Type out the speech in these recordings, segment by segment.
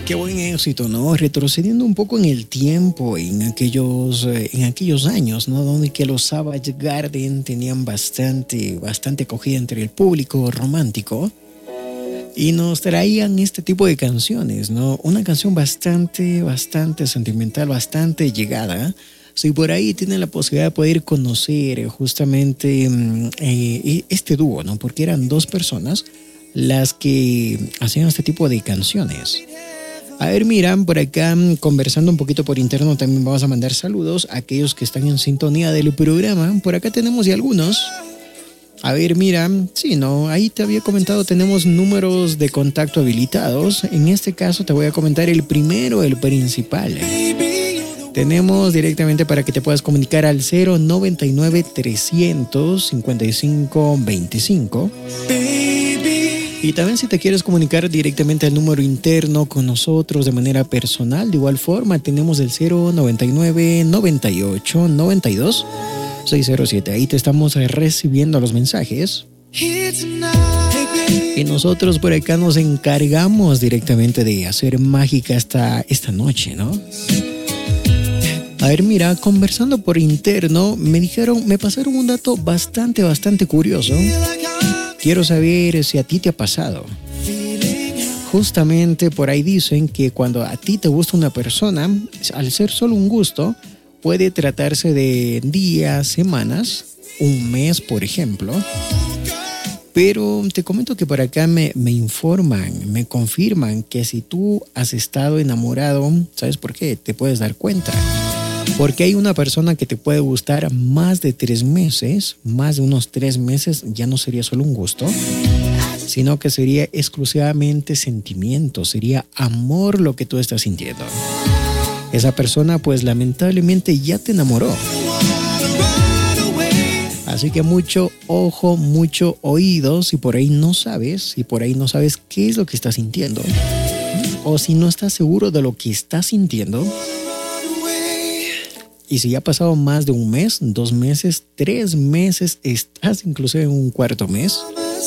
Qué buen éxito, ¿no? Retrocediendo un poco en el tiempo, en aquellos años, ¿no? Donde que los Savage Garden tenían bastante acogida entre el público romántico y nos traían este tipo de canciones, ¿no? Una canción bastante sentimental, bastante llegada. Si por ahí tienen la posibilidad de poder conocer justamente este dúo, ¿no? Porque eran dos personas las que hacían este tipo de canciones. A ver, mira, por acá conversando un poquito por interno también vamos a mandar saludos a aquellos que están en sintonía del programa. Por acá tenemos ya algunos. A ver, mira, sí, no, ahí te había comentado, tenemos números de contacto habilitados. En este caso te voy a comentar el primero, el principal. Tenemos directamente para que te puedas comunicar al 099 300 55 25. Y también si te quieres comunicar directamente al número interno con nosotros de manera personal, de igual forma tenemos el 099 98 92 607. Ahí te estamos recibiendo los mensajes. Y nosotros por acá nos encargamos directamente de hacer mágica esta noche, ¿no? A ver, mira, conversando por interno, me pasaron un dato bastante curioso. Quiero saber si a ti te ha pasado. Justamente por ahí dicen que cuando a ti te gusta una persona, al ser solo un gusto, puede tratarse de días, semanas, un mes, por ejemplo. Pero te comento que por acá me informan, me confirman que si tú has estado enamorado, ¿sabes por qué? Te puedes dar cuenta. Porque hay una persona que te puede gustar más de 3 meses, más de unos 3 meses, ya no sería solo un gusto, sino que sería exclusivamente sentimiento, sería amor lo que tú estás sintiendo. Esa persona pues lamentablemente ya te enamoró. Así que mucho ojo, mucho oído, si por ahí no sabes qué es lo que estás sintiendo, o si no estás seguro de lo que estás sintiendo. Y si ya ha pasado más de un mes, 2 meses, 3 meses, estás incluso en un 4.º mes.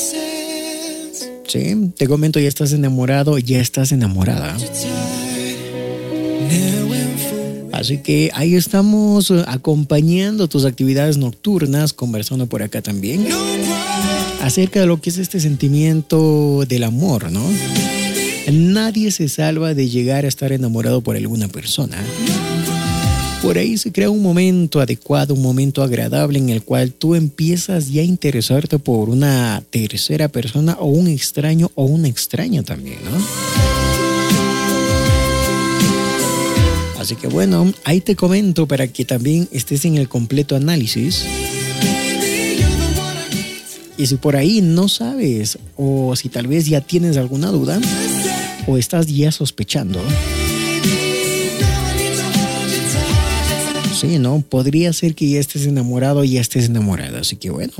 Sí, te comento, ya estás enamorado, ya estás enamorada. Así que ahí estamos acompañando tus actividades nocturnas, conversando por acá también acerca de lo que es este sentimiento del amor, ¿no? Nadie se salva de llegar a estar enamorado por alguna persona. Por ahí se crea un momento adecuado, un momento agradable en el cual tú empiezas ya a interesarte por una tercera persona o un extraño o una extraña también, ¿no? Así que bueno, ahí te comento para que también estés en el completo análisis. Y si por ahí no sabes, o si tal vez ya tienes alguna duda, o estás ya sospechando, sí, ¿no? Podría ser que ya estés enamorado, ya estés enamorada. Así que bueno,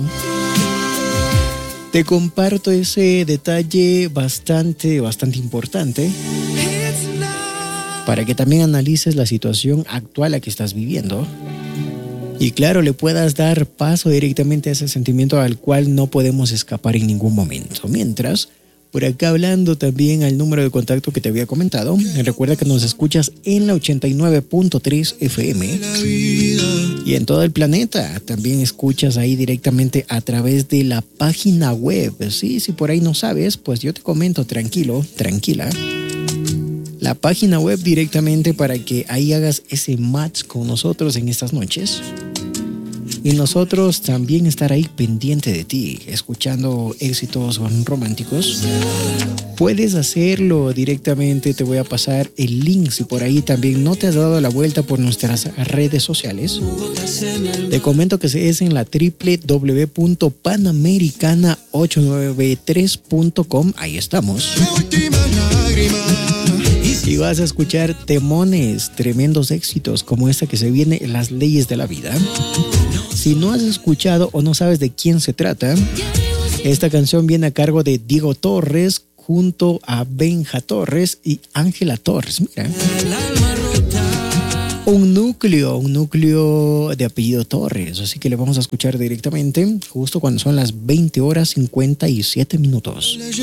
te comparto ese detalle bastante importante para que también analices la situación actual a la que estás viviendo. Y claro, le puedas dar paso directamente a ese sentimiento al cual no podemos escapar en ningún momento. Mientras, por acá hablando también al número de contacto que te había comentado, recuerda que nos escuchas en la 89.3 FM y en todo el planeta. También escuchas ahí directamente a través de la página web. Sí, si por ahí no sabes, pues yo te comento, tranquilo, tranquila. La página web directamente para que ahí hagas ese match con nosotros en estas noches. Y nosotros también estar ahí pendiente de ti, escuchando éxitos románticos. Puedes hacerlo directamente, te voy a pasar el link si por ahí también no te has dado la vuelta por nuestras redes sociales. Te comento que es en la www.panamericana893.com, ahí estamos. Y vas a escuchar temones, tremendos éxitos como esta que se viene, Las Leyes de la Vida. Si no has escuchado o no sabes de quién se trata, esta canción viene a cargo de Diego Torres junto a Benja Torres y Ángela Torres. Mira, un núcleo de apellido Torres, así que le vamos a escuchar directamente justo cuando son las 20:57.